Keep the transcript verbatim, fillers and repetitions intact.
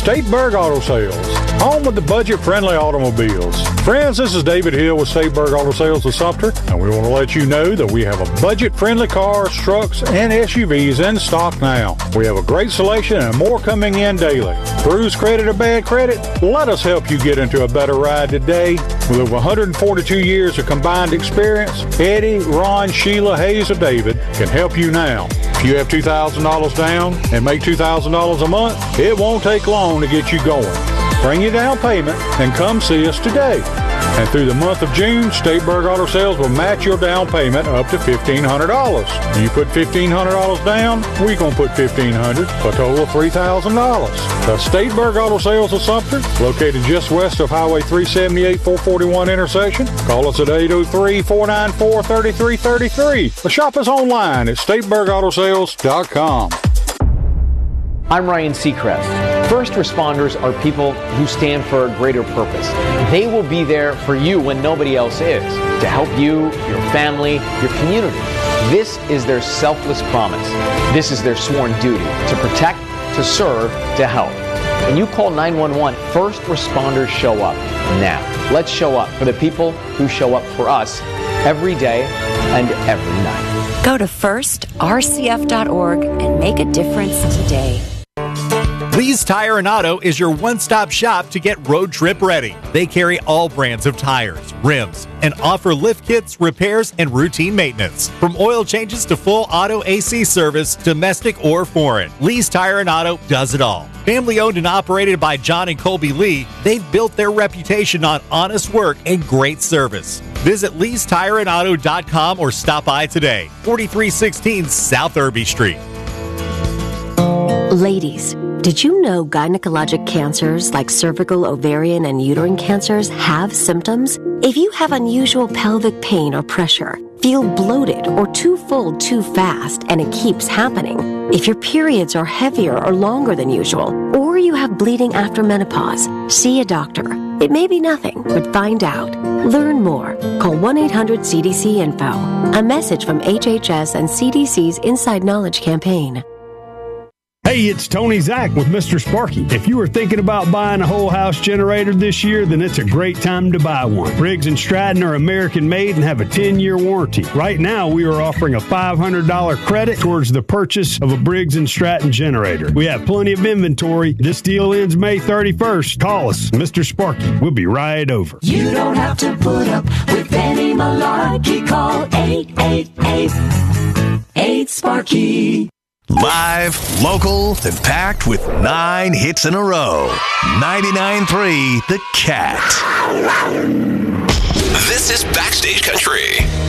Stateburg Auto Sales, home of the budget-friendly automobiles. Friends, this is David Hill with Stateburg Auto Sales of Sumter, and we want to let you know that we have a budget-friendly cars, trucks, and S U Vs in stock now. We have a great selection and more coming in daily. Bruised credit or bad credit? Let us help you get into a better ride today. With over one hundred forty-two years of combined experience, Eddie, Ron, Sheila, Hayes, or David can help you now. If you have two thousand dollars down and make two thousand dollars a month, it won't take long to get you going. Bring your down payment and come see us today. And through the month of June, Stateburg Auto Sales will match your down payment up to fifteen hundred dollars. You put fifteen hundred dollars down, we're going to put fifteen hundred dollars, for a total of three thousand dollars. The Stateburg Auto Sales of Sumter, located just west of Highway three seventy-eight four forty-one intersection. Call us at eight oh three, four nine four, three three three three. Or shop us online at stateburg auto sales dot com. I'm Ryan Seacrest. First responders are people who stand for a greater purpose. They will be there for you when nobody else is, to help you, your family, your community. This is their selfless promise. This is their sworn duty, to protect, to serve, to help. When you call nine one one, first responders show up now. Let's show up for the people who show up for us every day and every night. Go to first r c f dot org and make a difference today. Lee's Tire and Auto is your one-stop shop to get road trip ready. They carry all brands of tires, rims, and offer lift kits, repairs, and routine maintenance. From oil changes to full auto A C service, domestic or foreign, Lee's Tire and Auto does it all. Family owned and operated by John and Colby Lee, they've built their reputation on honest work and great service. Visit lees tire and auto dot com or stop by today. forty-three sixteen South Irby Street. Ladies, did you know gynecologic cancers like cervical, ovarian, and uterine cancers have symptoms? If you have unusual pelvic pain or pressure, feel bloated or too full too fast, and it keeps happening, if your periods are heavier or longer than usual, or you have bleeding after menopause, see a doctor. It may be nothing, but find out. Learn more. Call one eight hundred C D C info. A message from H H S and C D C's Inside Knowledge campaign. Hey, it's Tony Zach with Mister Sparky. If you are thinking about buying a whole house generator this year, then it's a great time to buy one. Briggs and Stratton are American made and have a ten-year warranty. Right now, we are offering a five hundred dollars credit towards the purchase of a Briggs and Stratton generator. We have plenty of inventory. This deal ends May thirty-first. Call us, Mister Sparky. We'll be right over. You don't have to put up with any malarkey. Call eight eight eight, eight Sparky. Live, local, and packed with nine hits in a row. ninety-nine point three The Cat. This is Backstage Country.